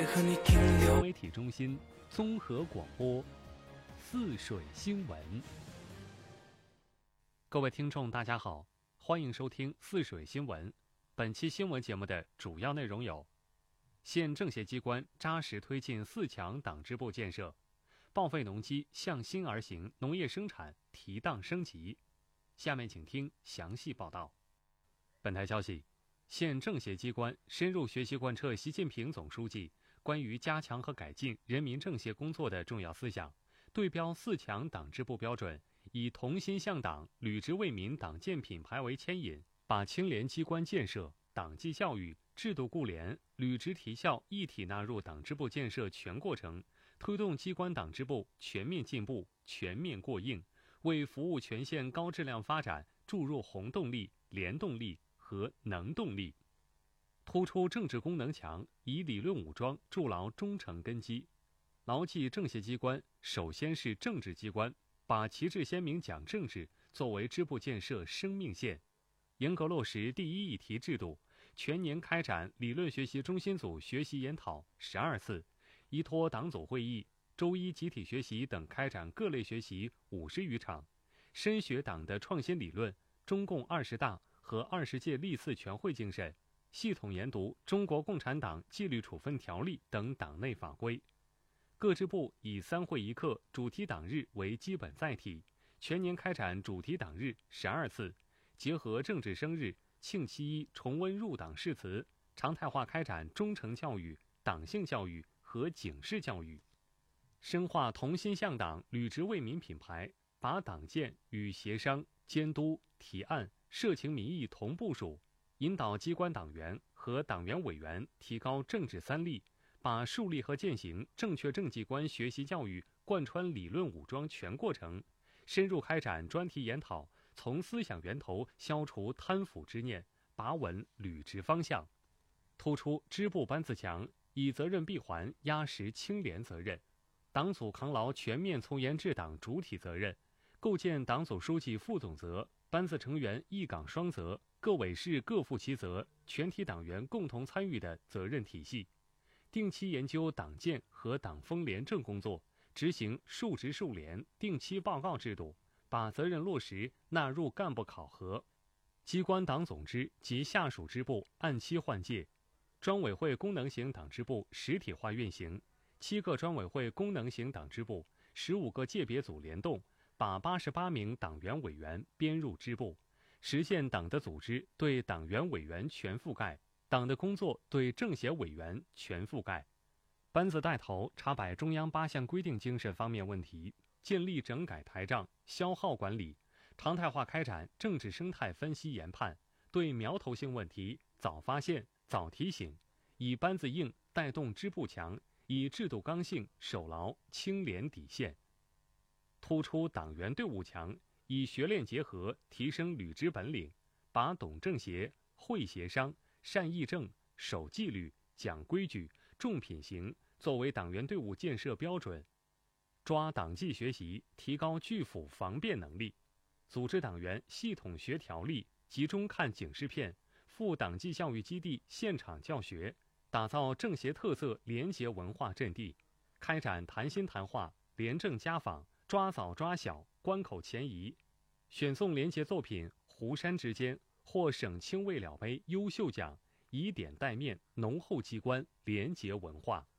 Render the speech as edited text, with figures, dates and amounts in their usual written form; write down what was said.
和你停留。 媒体中心综合广播，泗水新闻。各位听众大家好，欢迎收听泗水新闻。本期新闻节目的主要内容有：县政协机关扎实推进4强党支部建设，报废农机向新而行，农业生产提档升级。下面请听详细报道。本台消息，县政协机关深入学习贯彻习近平总书记关于加强和改进人民政协工作的重要思想，对标4强党支部标准，以同心向党、履职为民党建品牌为牵引，把青联机关建设、党纪教育、制度固联、履职提效一体纳入党支部建设全过程，推动机关党支部全面进步、全面过硬，为服务全县高质量发展注入红动力、联动力和能动力。突出政治功能强，以理论武装筑牢忠诚根基，牢记政协机关首先是政治机关，把旗帜鲜明讲政治作为支部建设生命线，严格落实第一议题制度，全年开展理论学习中心组学习研讨12次，依托党组会议、周一集体学习等开展各类学习50余场，深学党的创新理论、中共20大和20届历次全会精神，系统研读《中国共产党纪律处分条例》等党内法规。各支部以3会1课主题党日为基本载体，全年开展主题党日12次，结合政治生日、庆7·1重温入党誓词，常态化开展忠诚教育、党性教育和警示教育，深化同心向党、履职为民品牌，把党建与协商、监督、提案、社情民意同部署，引导机关党员和党员委员提高政治3力，把树立和践行正确政绩观学习教育贯穿理论武装全过程，深入开展专题研讨，从思想源头消除贪腐之念，把稳履职方向。突出支部班子强，以责任闭环压实青联责任，党组扛牢全面从严治党主体责任，构建党组书记副总责、班子成员一岗双责、各委室各负其责、全体党员共同参与的责任体系，定期研究党建和党风廉政工作，执行述职述联、定期报告制度，把责任落实纳入干部考核。机关党总支及下属支部按期换届，专委会功能型党支部实体化运行，7个专委会功能型党支部、15个界别组联动，把88名党员委员编入支部，实现党的组织对党员委员全覆盖，党的工作对政协委员全覆盖。班子带头查摆中央8项规定精神方面问题，建立整改台账、消耗管理，常态化开展政治生态分析研判，对苗头性问题早发现、早提醒，以班子硬带动支部强，以制度刚性守牢青联底线。突出党员队伍强，以学练结合提升履职本领，把懂政协、会协商、善议政、守纪律、讲规矩、重品行作为党员队伍建设标准，抓党纪学习，提高拒腐防辩能力，组织党员系统学条例，集中看警示片，赴党纪教育基地现场教学，打造政协特色廉洁文化阵地，开展谈心谈话、廉政家访，抓早抓小，关口前移，选送廉洁作品《湖山之间》获省青未了杯优秀奖，以点带面，浓厚机关廉洁文化。